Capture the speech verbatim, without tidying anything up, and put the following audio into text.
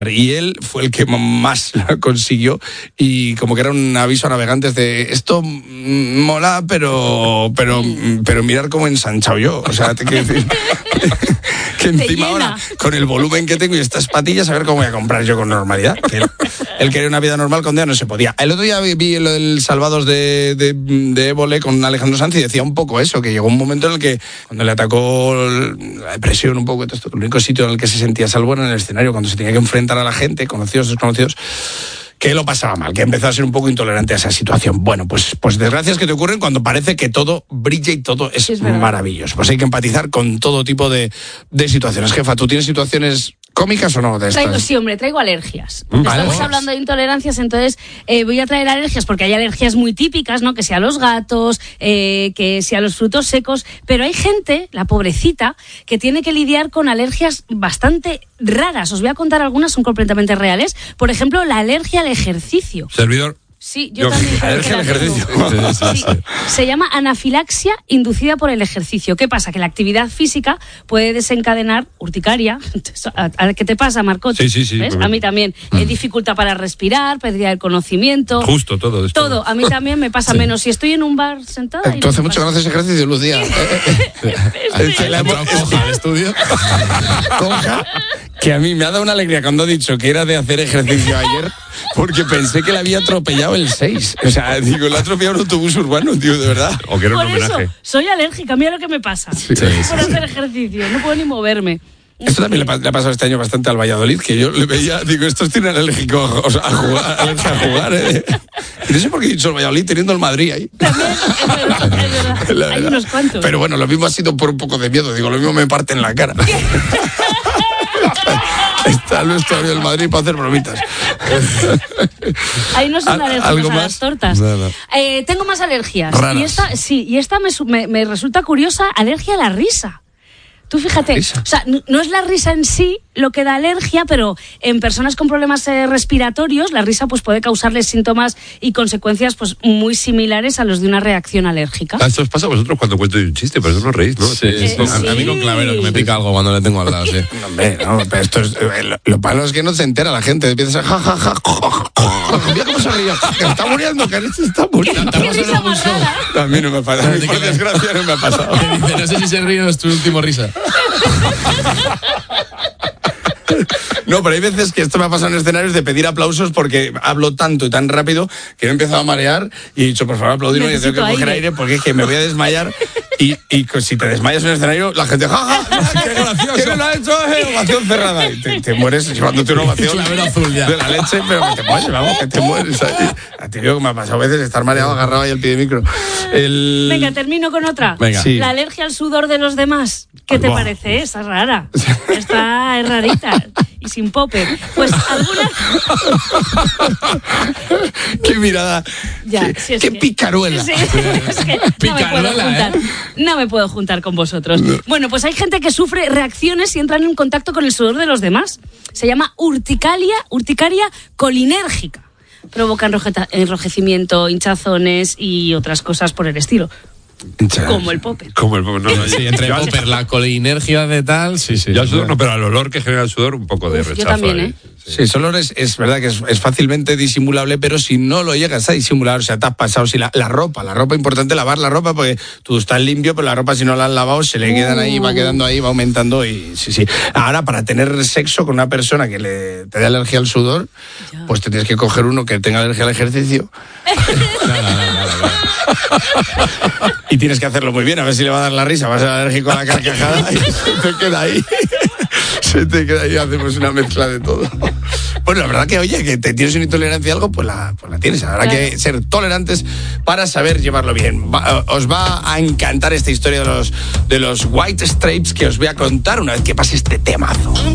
Y él fue el que más consiguió y como que era un aviso a navegantes de esto mola, pero pero pero mirar cómo he ensanchado yo. O sea, te quiero decir que encima ahora, con el volumen que tengo y estas patillas, a ver cómo voy a comprar yo con normalidad. Que él, él quería una vida normal, con día no se podía. El otro día vi, vi lo del Salvados de, de, de Évole con Alejandro Sanz y decía un poco eso, que llegó un momento en el que cuando le atacó la depresión un poco, todo esto, el único sitio en el que se sentía salvo era en el escenario, cuando se tenía que enfrentar a la gente, conocidos, desconocidos, que lo pasaba mal, que empezó a ser un poco intolerante a esa situación. Bueno, pues, pues desgracias que te ocurren cuando parece que todo brilla y todo es, es maravilloso. Pues hay que empatizar con todo tipo de, de situaciones. Jefa, ¿tú tienes situaciones cómicas o no de estas? Traigo, sí, hombre, traigo alergias. ¿Mm? Estamos ¿Alergias? hablando de intolerancias, entonces eh, voy a traer alergias porque hay alergias muy típicas, ¿no? Que sea a los gatos, eh, que sea a los frutos secos, pero hay gente, la pobrecita, que tiene que lidiar con alergias bastante raras. Os voy a contar algunas, son completamente reales. Por ejemplo, la alergia al ejercicio. Servidor. Sí, yo, yo también. Alergia al ejercicio. Sí, sí, Sí, sí. se llama anafilaxia inducida por el ejercicio. ¿Qué pasa? Que la actividad física puede desencadenar urticaria. ¿Qué te pasa, Marcot? Sí, sí, sí. ¿Ves? A mí también. Mm. Eh, dificultad para respirar, pérdida del conocimiento. Justo, todo esto. Todo. A mí también me pasa sí. menos. Si estoy en un bar sentada... Tú hace mucho que no haces ejercicio, Lucía. Sí. La hemos coja al estudio. Coja, que a mí me ha dado una alegría cuando ha dicho que era de hacer ejercicio ayer, porque pensé que le había atropellado el seis. O sea, digo, le ha atropellado un autobús urbano, tío, de verdad. O que era un Por homenaje. eso, soy alérgica, mira lo que me pasa. Sí, sí, por sí, hacer ejercicio, no puedo ni moverme. Esto también le, le ha pasado este año bastante al Valladolid, que yo le veía, digo, estos tienen alérgico o sea, a jugar, alergia a jugar, ¿eh? Y no sé por qué he dicho el Valladolid teniendo el Madrid ahí. También, es verdad, es verdad. La Hay verdad. unos cuantos. Pero bueno, lo mismo ha sido por un poco de miedo, digo, lo mismo me parte en la cara. Está nuestro del Madrid para hacer bromitas. Ahí no son alérgicos ¿Algo a más? las tortas. No, no. Eh, tengo más alergias. Raras. Y esta, sí, y esta me, me, me resulta curiosa, alergia a la risa. Tú fíjate, ¿Risa? o sea, n- no es la risa en sí lo que da alergia, pero en personas con problemas eh, respiratorios, la risa pues puede causarles síntomas y consecuencias pues muy similares a los de una reacción alérgica. Ah, esto os pasa a vosotros cuando cuento un chiste, por eso no reís, ¿no? Sí, Eh, sí. sí. A, a mí con Clavero, que me pica algo cuando le tengo al lado, sí. No, hombre, no, pero esto es, eh, lo, lo malo es que no se entera la gente, empieza a ja, ja, ja, ja, ja, ja. Mira cómo se ríe, que está muriendo, que se está muriendo. ¡Qué risa más rara! A mí no me pasa, a mí por desgracia no me ha pasado. Dice, no sé si se ríe o es tu último risa. No, pero hay veces que esto me ha pasado en escenarios de pedir aplausos porque hablo tanto y tan rápido que me he empezado a marear y he dicho, por favor, aplaudirme, que tengo que Necesito coger aire. aire porque es que me voy a desmayar y, y si te desmayas en el escenario, la gente, ¡ja, ja! ¡Qué gracioso! ¿Quién lo ha hecho? Eh, ovación cerrada. Y te, te mueres llevándote una ovación Clavero azul ya. de la leche, pero que te mueres, vamos, que te mueres ahí. A ti digo que me ha pasado a veces estar mareado, agarrado ahí al pie de micro. El... Venga, termino con otra. Venga. Sí. La alergia al sudor de los demás. ¿Qué te Buah. parece? Esa es rara. Esta es rarita. Y sin popper. Pues algunas... ¡Qué mirada! Ya, ¡Qué, sí, es qué que- picaruela! Sí, es que no me puedo Picaruela, juntar. ¿eh? No me puedo juntar con vosotros. Bueno, pues hay gente que sufre reacciones y entran en contacto con el sudor de los demás. Se llama urticaria, urticaria colinérgica. Provoca enrojeta- enrojecimiento, hinchazones y otras cosas por el estilo. Como el popper. Como el no, no, Sí, entre yo al- popper, la colinergia de tal, sí, sí. Yo al sudor no, pero al olor que genera el sudor, un poco de Uf, yo rechazo. también, ahí. ¿eh? Sí, ese olor es, es verdad que es, es fácilmente disimulable, pero si no lo llegas a disimular, o sea, te has pasado, si la, la ropa, la ropa, importante lavar la ropa, porque tú estás limpio, pero la ropa si no la has lavado, se le quedan ahí, va quedando ahí, va aumentando y sí, sí. Ahora, para tener sexo con una persona que le, te da alergia al sudor, Ya. pues te tienes que coger uno que tenga alergia al ejercicio. Nada, nada, nada, nada. Y tienes que hacerlo muy bien, a ver si le va a dar la risa, va a ser alérgico a la carcajada y se te queda ahí. Se te queda ahí, hacemos una mezcla de todo. Bueno, la verdad que, oye, que te tienes una intolerancia a algo, pues la, pues la tienes. Habrá Claro. que ser tolerantes para saber llevarlo bien. Va- os va a encantar esta historia de los, de los White Stripes que os voy a contar una vez que pase este temazo.